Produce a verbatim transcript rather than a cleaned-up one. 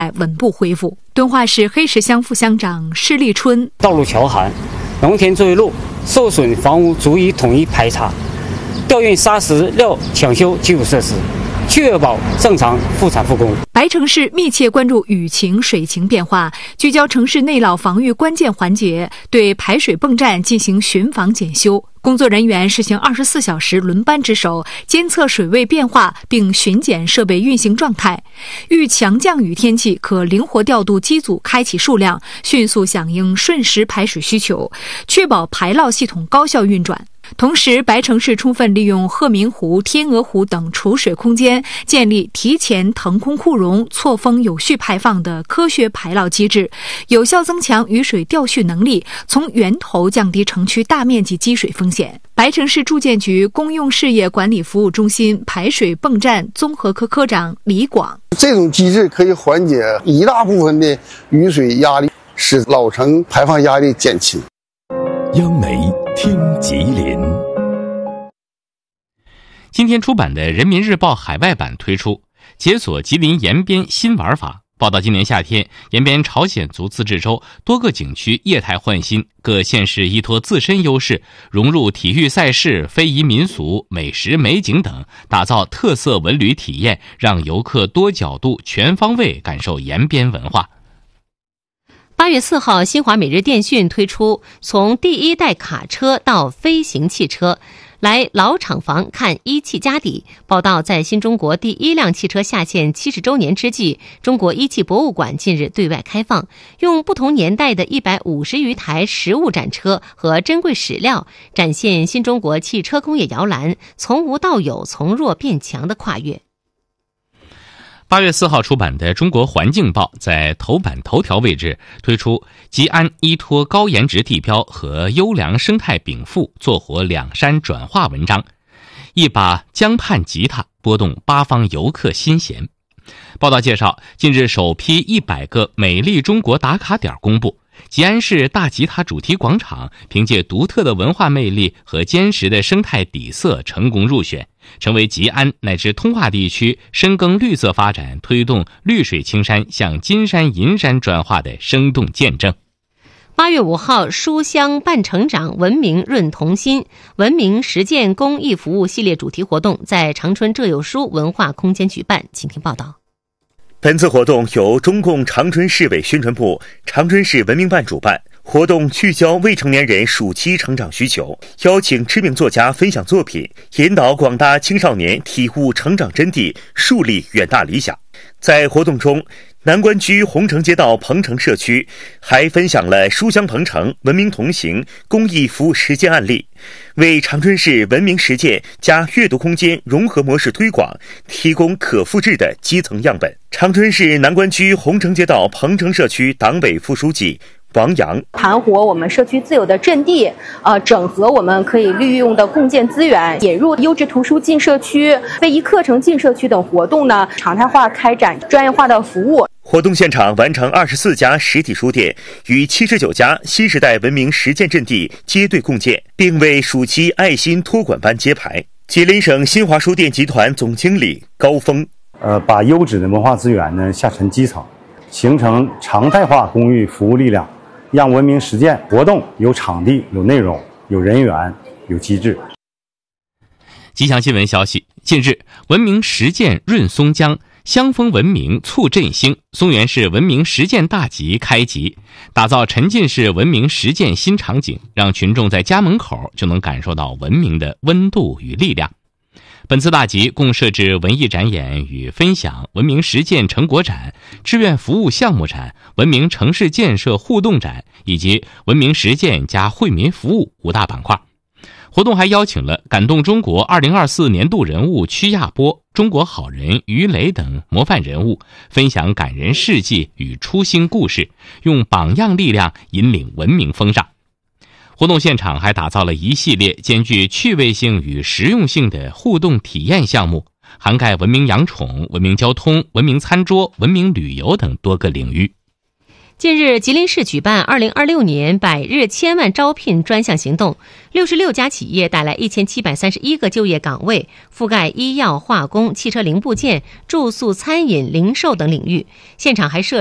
稳步恢复。敦化市黑石乡副乡长施立春： 道路桥涵、农田作业路受损房屋逐一统一排查，调运砂石料抢修基础设施，确保正常复产复工。 白城市密切关注雨情、水情变化，聚焦城市内涝防御关键环节，对排水泵站进行巡防检修。工作人员实行二十四小时轮班值守，监测水位变化，并巡检设备运行状态。遇强降雨天气，可灵活调度机组开启数量，迅速响应瞬时排水需求，确保排涝系统高效运转。同时，白城市充分利用鹤鸣湖、天鹅湖等储水空间，建立提前腾空库容、错峰有序排放的科学排涝机制，有效增强雨水调蓄能力，从源头降低城区大面积积水风险。白城市住建局公用事业管理服务中心排水泵站综合科科长李广： 这种机制可以缓解一大部分的雨水压力，使老城排放压力减轻。 央媒听吉林。 今天出版的《人民日报》海外版推出解锁吉林延边新玩法。报道今年夏天，延边朝鲜族自治州多个景区业态换新，各县市依托自身优势，融入体育赛事、非遗民俗、美食美景等，打造特色文旅体验，让游客多角度、全方位感受延边文化。 八月四号，新华每日电讯推出从第一代卡车到飞行汽车，来老厂房看一汽家底。报道在新中国第一辆汽车下线七十周年之际，中国一汽博物馆近日对外开放，用不同年代的一百五十余台实物展车和珍贵史料，展现新中国汽车工业摇篮从无到有、从弱变强的跨越。 八月四号出版的《中国环境报》在头版头条位置推出吉安依托高颜值地标和优良生态禀赋，做活两山转化文章，一把江畔吉他拨动八方游客心弦。报道介绍，近日首批一百个美丽中国打卡点公布，吉安市大吉他主题广场凭借独特的文化魅力和坚实的生态底色成功入选，成为吉安乃至通化地区深耕绿色发展、推动绿水青山向金山银山转化的生动见证。 八月五号，书香伴成长，文明润童心，文明实践公益服务系列主题活动在长春浙有书文化空间举办，请听报道。 本次活动由中共长春市委宣传部、长春市文明办主办，活动聚焦未成年人暑期成长需求，邀请知名作家分享作品，引导广大青少年体悟成长真谛，树立远大理想。在活动中，南关区红城街道鹏城社区还分享了书香鹏城、文明同行公益服务实践案例，为长春市文明实践加阅读空间融合模式推广提供可复制的基层样本。长春市南关区红城街道鹏城社区党委副书记王阳： 盘活我们社区自有的阵地，呃，整合我们可以利用的共建资源，引入优质图书进社区、非遗课程进社区等活动呢，常态化开展专业化的服务。 活动现场完成二十四家实体书店与七十九家新时代文明实践阵地接队共建，并为暑期爱心托管班揭牌。吉林省新华书店集团总经理高峰： 呃，把优质的文化资源呢下沉基层，形成常态化公益服务力量，让文明实践活动有场地、有内容、有人员、有机制。 吉祥新闻消息，近日，文明实践润松江，香风文明促振兴，松原市文明实践大集开集，打造沉浸式文明实践新场景，让群众在家门口就能感受到文明的温度与力量。本次大集共设置文艺展演与分享、文明实践成果展、志愿服务项目展、文明城市建设互动展以及文明实践加惠民服务五大板块。活动还邀请了感动中国二零二四年度人物曲亚波、中国好人于磊等模范人物，分享感人事迹与初心故事，用榜样力量引领文明风尚。活动现场还打造了一系列兼具趣味性与实用性的互动体验项目，涵盖文明养宠、文明交通、文明餐桌、文明旅游等多个领域。 近日，吉林市举办二零二六年百日千万招聘专项行动，六十六家企业带来一千七百三十一个就业岗位，覆盖医药、化工、汽车零部件、住宿、餐饮、零售等领域。现场还设